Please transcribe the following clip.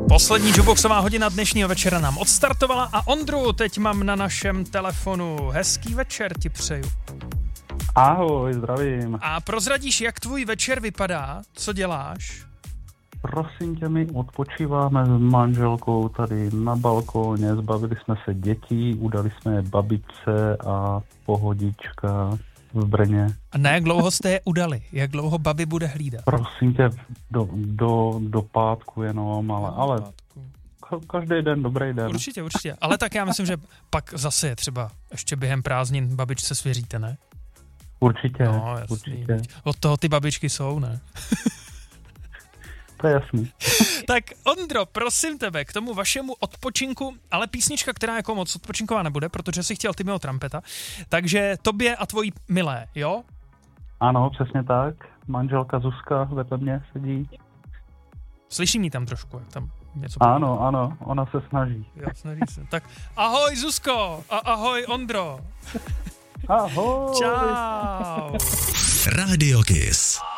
Poslední Juboxová hodina dnešního večera nám odstartovala a Ondru teď mám na našem telefonu. Hezký večer ti přeju. Ahoj, zdravím. A prozradíš, jak tvůj večer vypadá? Co děláš? Prosím tě, my odpočíváme s manželkou tady na balkóně, zbavili jsme se dětí, udali jsme je babičce a pohodička v Brně. A na jak dlouho jste je udali? Jak dlouho babi bude hlídat? Prosím tě, do pátku jenom, ale každý den dobrý den. Určitě. Ale tak já myslím, že pak zase je třeba ještě během prázdnin babičce svěříte, ne? Určitě, no, určitě. Od toho ty babičky jsou, ne? To je jasný. Tak Ondro, prosím tebe, k tomu vašemu odpočinku, ale písnička, která jako moc odpočinková nebude, protože jsi chtěl Timmyho Trumpeta, takže tobě a tvojí milé, jo? Ano, přesně tak. Manželka Zuzka vedle mě sedí. Slyším ji tam trošku, jak tam něco... Ano, ona se snaží. Jo, snaží se. Tak ahoj Zuzko a ahoj Ondro. Ahoj. Čau. Radio Kiss.